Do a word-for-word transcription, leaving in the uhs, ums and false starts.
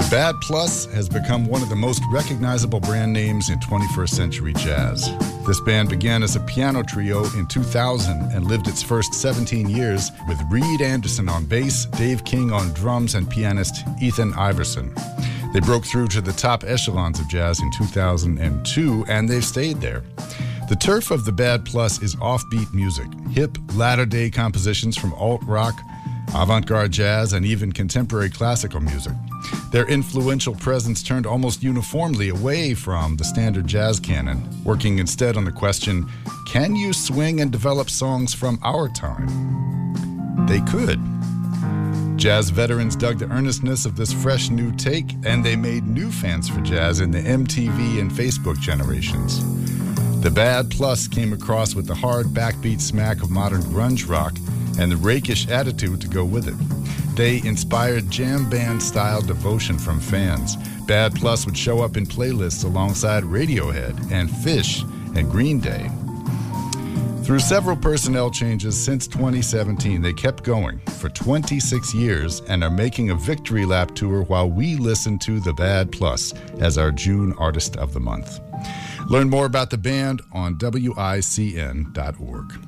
The Bad Plus has become one of the most recognizable brand names in twenty-first century jazz. This band began as a piano trio in two thousand and lived its first seventeen years with Reed Anderson on bass, Dave King on drums, and pianist Ethan Iverson. They broke through to the top echelons of jazz in two thousand two, and they've stayed there. The turf of the Bad Plus is offbeat music, hip, latter-day compositions from alt-rock, avant-garde jazz, and even contemporary classical music. Their influential presence turned almost uniformly away from the standard jazz canon, working instead on the question, can you swing and develop songs from our time? They could. Jazz veterans dug the earnestness of this fresh new take, and they made new fans for jazz in the M T V and Facebook generations. The Bad Plus came across with the hard backbeat smack of modern grunge rock and the rakish attitude to go with it. They inspired jam band-style devotion from fans. Bad Plus would show up in playlists alongside Radiohead and Phish and Green Day. Through several personnel changes since twenty seventeen, they kept going for twenty-six years and are making a victory lap tour while we listen to The Bad Plus as our June Artist of the Month. Learn more about the band on W I C N dot org.